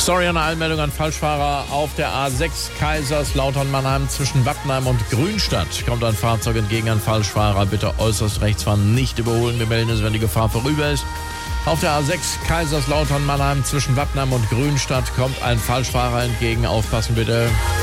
Sorry, eine Einmeldung an Falschfahrer auf der A6 Kaiserslautern-Mannheim zwischen Wappenheim und Grünstadt. Kommt ein Fahrzeug entgegen, ein Falschfahrer. Bitte äußerst rechts fahren, nicht überholen. Wir melden es, wenn die Gefahr vorüber ist. Auf der A6 Kaiserslautern-Mannheim zwischen Wappenheim und Grünstadt kommt ein Falschfahrer entgegen. Aufpassen bitte.